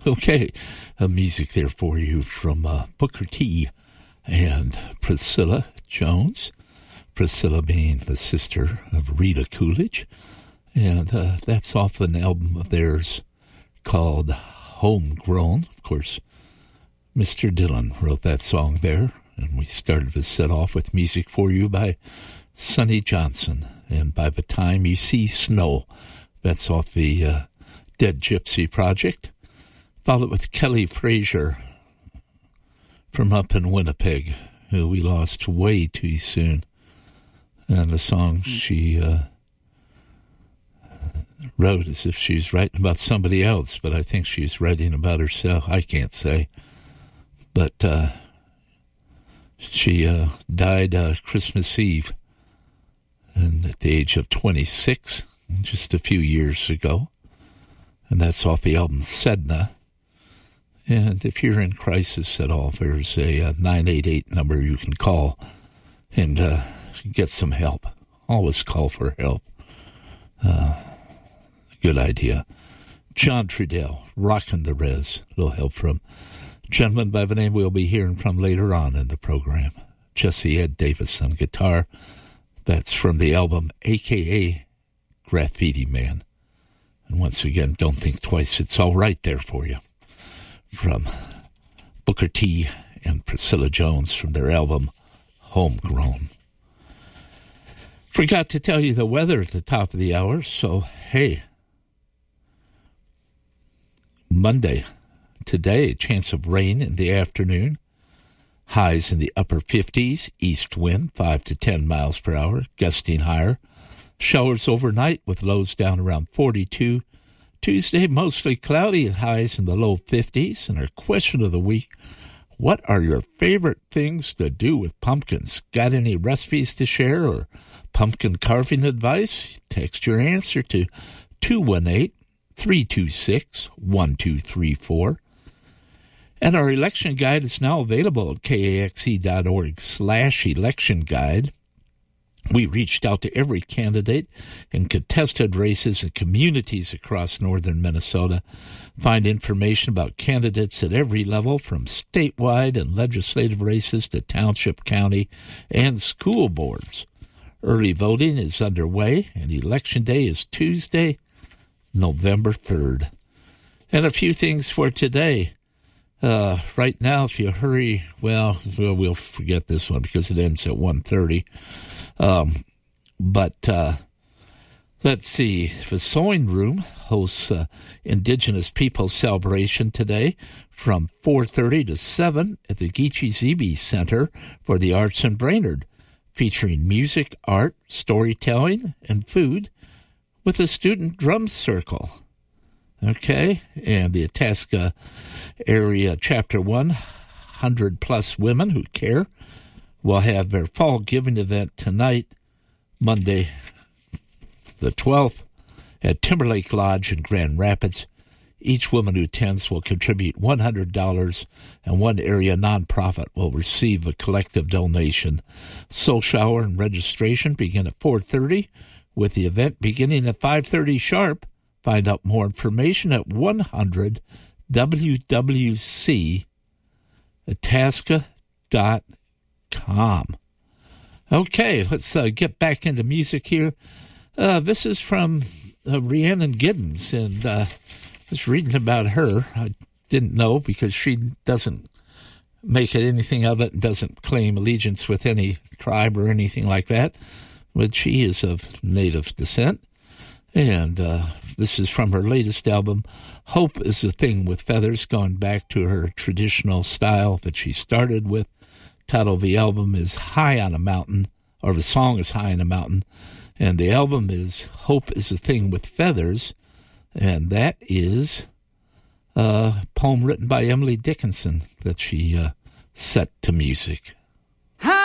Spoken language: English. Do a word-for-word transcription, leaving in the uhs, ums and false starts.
Okay, uh, music there for you from uh, Booker T and Priscilla Jones. Priscilla being the sister of Rita Coolidge. And uh, that's off an album of theirs called Homegrown. Of course, Mister Dylan wrote that song there. And we started the set off with music for you by Sonny Johnson. And By the Time You See Snow, that's off the uh, Dead Gypsy Project. Followed with Kelly Frazier from up in Winnipeg, who we lost way too soon. And the song she uh, wrote as if she's writing about somebody else, but I think she's writing about herself. I can't say. But uh, she uh, died uh, Christmas Eve and at the age of twenty-six, just a few years ago. And that's off the album Sedna. And if you're in crisis at all, there's a, a nine eight eight number you can call and uh, get some help. Always call for help. Uh, good idea. John Trudell, rocking the res. A little help from a gentleman by the name we'll be hearing from later on in the program. Jesse Ed Davis on guitar. That's from the album A K A Graffiti Man. And once again, don't think twice. It's all right there for you. From Booker T and Priscilla Jones from their album Homegrown. Forgot to tell you the weather at the top of the hour, so hey. Monday, today, chance of rain in the afternoon. Highs in the upper fifties, east wind five to ten miles per hour, gusting higher. Showers overnight with lows down around forty-two. Tuesday, mostly cloudy and highs in the low fifties. And our question of the week, what are your favorite things to do with pumpkins? Got any recipes to share or pumpkin carving advice? Text your answer to two one eight, three two six, one two three four. And our election guide is now available at K A X E dot org slash election guide. We reached out to every candidate in contested races and communities across northern Minnesota. Find information about candidates at every level, from statewide and legislative races to township, county, and school boards. Early voting is underway, and Election Day is Tuesday, November third. And a few things for today. Uh, right now, if you hurry, well, we'll forget this one because it ends at one thirty. Um, but uh, let's see. The Sewing Room hosts uh, Indigenous Peoples Celebration today from four thirty to seven at the Geechee Zeebe Center for the Arts in Brainerd, featuring music, art, storytelling, and food with a student drum circle. Okay, and the Itasca Area Chapter one, one hundred plus women who care, will have their fall giving event tonight, Monday the twelfth, at Timberlake Lodge in Grand Rapids. Each woman who attends will contribute one hundred dollars, and one area nonprofit will receive a collective donation. Social hour and registration begin at four thirty, with the event beginning at five thirty sharp. Find out more information at one hundred W W C Itasca dot com. Okay, let's uh, get back into music here. Uh, this is from uh, Rhiannon Giddens, and uh, I was reading about her. I didn't know because she doesn't make it anything of it and doesn't claim allegiance with any tribe or anything like that, but she is of Native descent. And uh, this is from her latest album, Hope is a Thing with Feathers, going back to her traditional style that she started with. Title of the album is High on a Mountain, or the song is High on a Mountain, and the album is Hope is a Thing with Feathers, and that is a poem written by Emily Dickinson that she uh, set to music.